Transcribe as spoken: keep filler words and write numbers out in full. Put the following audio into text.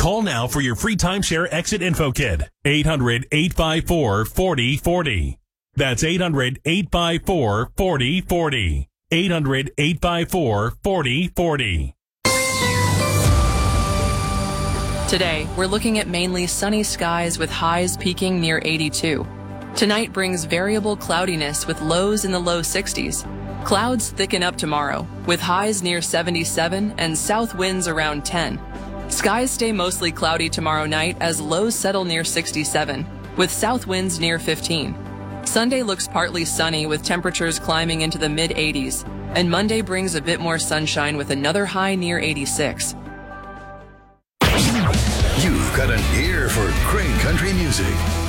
Call now for your free timeshare exit info kit. eight hundred, eight five four, four oh four oh. That's eight hundred, eight five four, four oh four oh. eight hundred, eight five four, four oh four oh. Today, we're looking at mainly sunny skies with highs peaking near eighty-two. Tonight brings variable cloudiness with lows in the low sixties. Clouds thicken up tomorrow, with highs near seventy-seven and south winds around ten. Skies stay mostly cloudy tomorrow night as lows settle near sixty-seven, with south winds near fifteen. Sunday looks partly sunny with temperatures climbing into the mid eighties, and Monday brings a bit more sunshine with another high near eighty-six. You've got an ear for great country music.